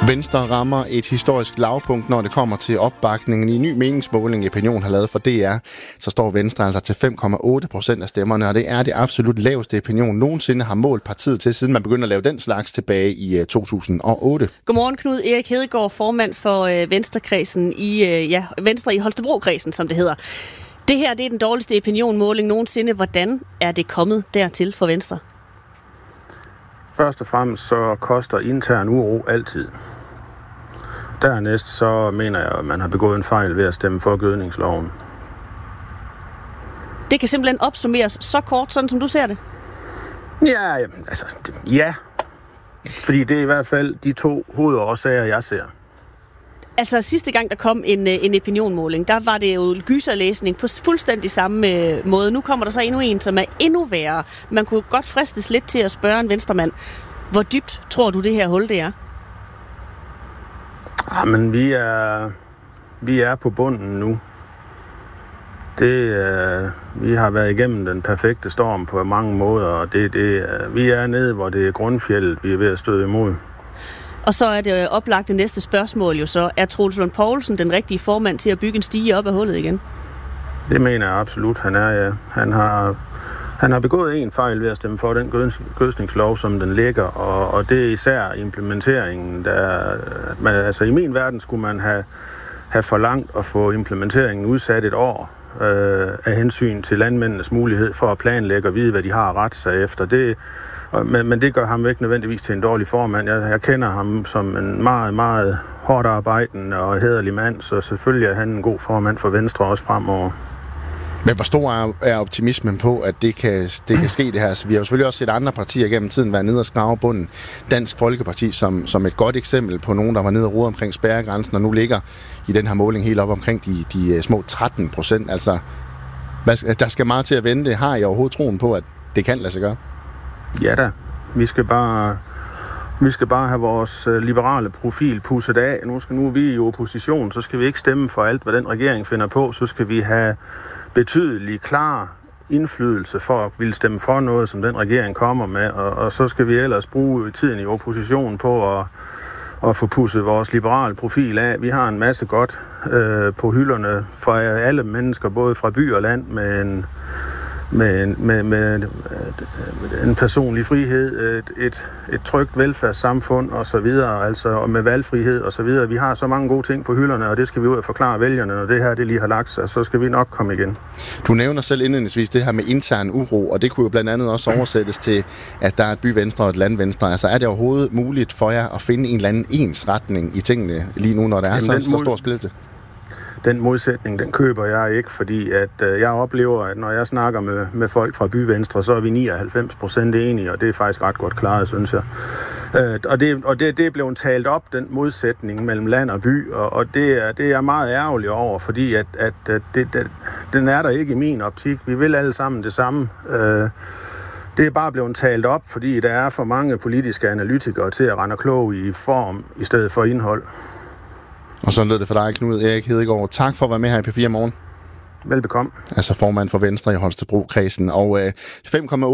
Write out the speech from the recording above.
Venstre rammer et historisk lavpunkt, når det kommer til opbakningen. I en ny meningsmåling, Opinion har lavet for DR, så står Venstre altså til 5,8% af stemmerne, og det er det absolut laveste Opinion nogensinde har målt partiet til, siden man begyndte at lave den slags tilbage i 2008. Godmorgen, Knud Erik Hedegaard, formand for Venstrekredsen Venstre i Holstebro-kredsen, som det hedder. Det her, det er den dårligste Opinion-måling nogensinde. Hvordan er det kommet dertil for Venstre? Først og fremmest så koster intern uro altid. Dernæst så mener jeg, at man har begået en fejl ved at stemme for gødningsloven. Det kan simpelthen opsummeres så kort, sådan som du ser det? Ja. Fordi det er i hvert fald de to hovedårsager, jeg ser. Altså sidste gang, der kom en opinionmåling, der var det jo gyserlæsning på fuldstændig samme måde. Nu kommer der så endnu en, som er endnu værre. Man kunne godt fristes lidt til at spørge en venstremand, hvor dybt tror du det her hul det er? Men vi er på bunden nu. Vi har været igennem den perfekte storm på mange måder, og vi er nede, hvor det er grundfjeldet, vi er ved at støde imod. Og så er det oplagt det næste spørgsmål jo så. Er Troels Lund Poulsen den rigtige formand til at bygge en stige op af hullet igen? Det mener jeg absolut, han er, ja. Han har begået en fejl ved at stemme for den gødskningslov, som den ligger, og det er især implementeringen. Altså i min verden skulle man have forlangt at få implementeringen udsat et år af hensyn til landmændenes mulighed for at planlægge og vide, hvad de har at rette sig efter. Men det gør ham ikke nødvendigvis til en dårlig formand. Jeg kender ham som en meget, meget hårdt arbejdende og hæderlig mand, så selvfølgelig er han en god formand for Venstre også fremover. Men hvor stor er optimismen på, at det kan ske det her? Så vi har jo selvfølgelig også set andre partier gennem tiden være nede og skrave bunden. Dansk Folkeparti som et godt eksempel på nogen, der var nede og rode omkring spærregrænsen, og nu ligger i den her måling helt op omkring de små 13%. Altså, der skal meget til at vente. Har I overhovedet troen på, at det kan lade sig gøre? Ja da. Vi skal bare have vores liberale profil pusset af. Nu er vi i opposition, så skal vi ikke stemme for alt, hvad den regering finder på. Så skal vi have betydelig klar indflydelse for at ville stemme for noget, som den regering kommer med. Og så skal vi ellers bruge tiden i opposition på at få pusset vores liberale profil af. Vi har en masse godt på hylderne fra alle mennesker, både fra by og land, med en personlig frihed, et trygt velfærdssamfund og så videre, og med valgfrihed og så videre. Vi har så mange gode ting på hylderne, og det skal vi ud og forklare vælgerne, når det her det lige har lagt sig, så skal vi nok komme igen. Du nævner selv indledningsvis det her med intern uro, og det kunne jo blandt andet også oversættes til, at der er et byvenstre og et landvenstre. Altså er det overhovedet muligt for jer at finde en eller anden ensretning i tingene lige nu, når der er så stor splittelse? Den modsætning, den køber jeg ikke, fordi at jeg oplever, at når jeg snakker med folk fra byvenstre, så er vi 99% enige, og det er faktisk ret godt klaret, synes jeg. Og det er blevet talt op, den modsætning mellem land og by, og det er jeg meget ærgerlig over, fordi at den er der ikke i min optik. Vi vil alle sammen det samme. Det er bare blevet talt op, fordi der er for mange politiske analytikere til at rende klog i form i stedet for indhold. Og sådan lød det for dig, Knud Erik Hedegaard. Tak for at være med her i P4 Morgen. Velbekomme. Altså formand for Venstre i Holstebro-kredsen. Og 5,8